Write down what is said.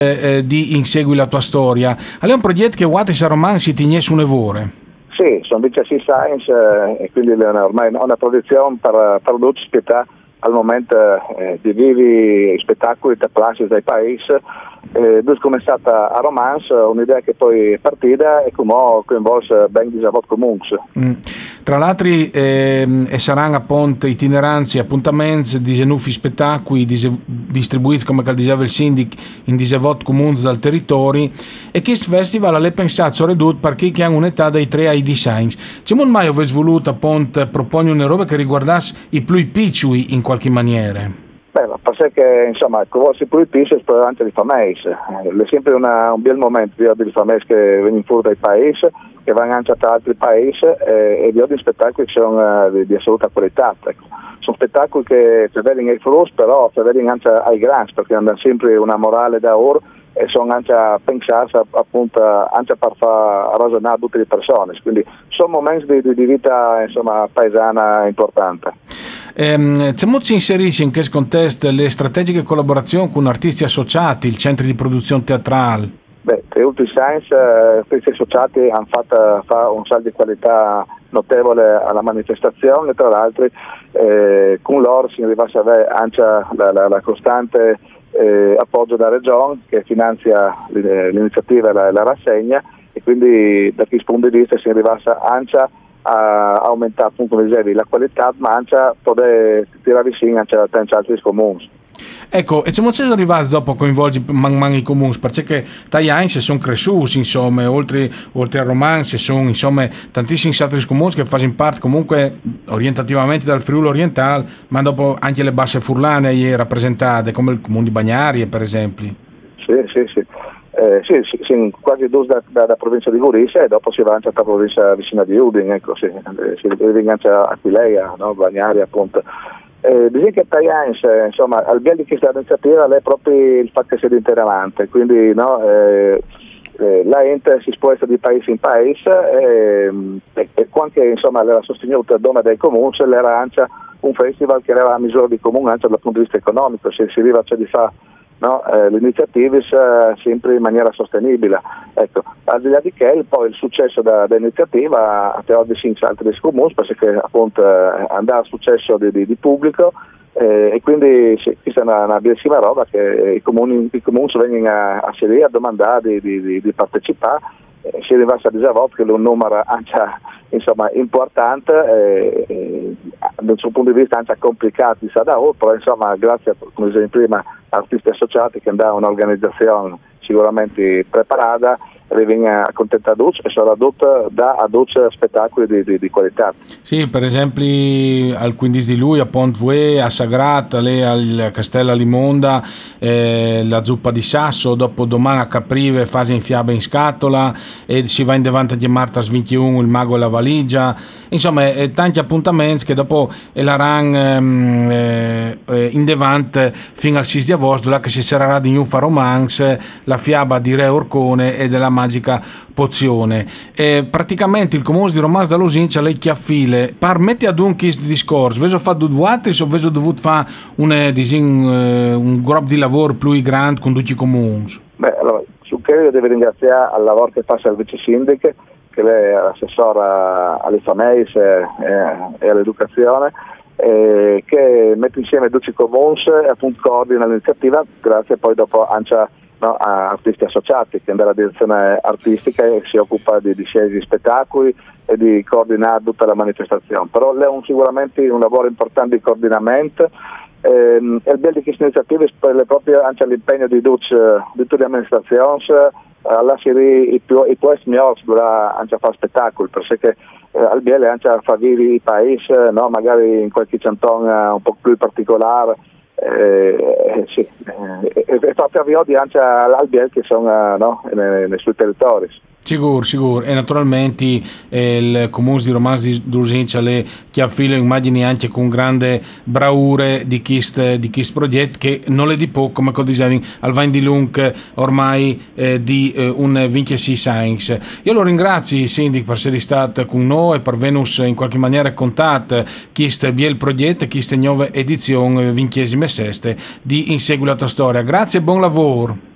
di Insegui la tua storia. È un progetto che Wattis a Roman si tigne su nevore. Sì, sono 26 science e quindi ormai ho una produzione per produrre spietà al momento di vivi spettacoli da classi dai paesi. Dove è cominciata a Romance, un'idea che poi è partita e come coinvolge ben di Zavot Comuns. Tra l'altro saranno appunto itineranze, appuntamenti di nuovi spettacoli distribuiti come diceva il sindic in Zavot Comuns dal territorio, e questo festival è pensato soprattutto perché hanno un'età dai 3 ai designs. C'è mai avete voluto appunto proporre una roba che riguardasse i più piccoli in qualche maniera? Beh, ma perché che insomma conosci più i pisi e anche di famiglie. È sempre un bel momento di famiglie che vengono fuori dai paesi, che vanno anche da altri paesi e di ogni spettacoli che sono di assoluta qualità. Ecco. Sono spettacoli che vengono ai flus, però vengono anche ai grandi, perché hanno sempre una morale da oro e sono anche pensati appunto anche per far ragionare tutte le persone. Quindi sono momenti di vita insomma paesana importante. C'è molto si inserisce in questo contesto le strategiche collaborazioni con artisti associati, il centro di produzione teatrale? Beh, per Ulti Science questi associati hanno fatto un salto di qualità notevole alla manifestazione, tra l'altro con loro si arriva a avere anche la costante appoggio della Regione che finanzia l'iniziativa e la rassegna, e quindi da questo punto di vista si arriva anche a aumentare appunto la qualità, ma anche a poter tirare vicino anche a tanti altri comuni. Ecco, e siamo arrivati dopo a coinvolgere man i comuni, perché dagli anni sono cresciuti, insomma, oltre a Romance sono insomma tantissimi altri comuni che fanno parte comunque orientativamente dal Friuli orientale, ma dopo anche le basse furlane rappresentate, come il comune di Bagnarie per esempio. Sì. Sì, quasi due da provincia di Gorizia e dopo si va anche alla provincia vicina di Udine, ecco, si arriva anche a Aquileia, no? Bagnari appunto. Bisogna che Tajans, insomma, al bien di questa iniziativa è proprio il fatto che sia itinerante, quindi no, la ente si sposta di paese in paese e quando insomma era sostenuta donna dei comuni, era anche un festival che era a misura di comune anche dal punto di vista economico, se si arriva a di fare le iniziative sempre in maniera sostenibile. Ecco, al di là di che poi il successo dell'iniziativa a teoria di altri comuni, perché appunto andrà a successo di pubblico e quindi questa è una bellissima roba che i comuni vengono a sedere, a domandare di partecipare. Si arriva a Zavot che è un numero anche insomma importante dal suo punto di vista anche complicato di Sadao, però insomma grazie come dicevo prima artisti associati che hanno un'organizzazione sicuramente preparata vengono accontentati e soprattutto da spettacoli di qualità. Sì, per esempio al 15 di luglio a Pontvue, a Sagrat, al Castello Limonda, la zuppa di Sasso, dopo domani a Caprive fase in fiaba in scatola e si va in davanti di Marta 21 il mago e la valigia, insomma tanti appuntamenti che dopo la RAN in davanti fino al 6 di agosto là che si sarà di New Romance, la fiaba di Re Orcone e della magica pozione. Praticamente il comune di Romance da Lusinca lei chiaffile permette ad un questo discorso veso fatto due altri o veso dovuto fare un gruppo di lavoro più grande con tutti i comuni. Beh, allora su che devo ringraziare al lavoro che fa il vice sindaco, che lei è assessora alle famiglie e all'educazione, che mette insieme 12 comuni e appunto coordina l'iniziativa, grazie poi dopo anche a artisti associati che nella direzione artistica si occupa di scegliere gli spettacoli e di coordinare tutta la manifestazione, però lei ha sicuramente un lavoro importante di coordinamento e il bello di queste iniziative è proprio anche l'impegno di tutte le amministrazioni a lasciare i posti migliori anche a fare spettacoli, perché al biele anche a far vivere i paesi, no? Magari in qualche cantone un po' più particolare, sì, e proprio avviati anche al biele che sono nei suoi territori. Sicuro, e naturalmente il comune di Romance di Lusinca le chiaffile immagini anche con grande bravure di questo progetto che non è di poco, come dicevi al Vain di Lung ormai di un 26 Science. Io lo ringrazio Sindic per essere stato con noi e per Venus in qualche maniera contatto questo biel progetto, questa nuova edizione 26 di Insegui la tua storia. Grazie e buon lavoro.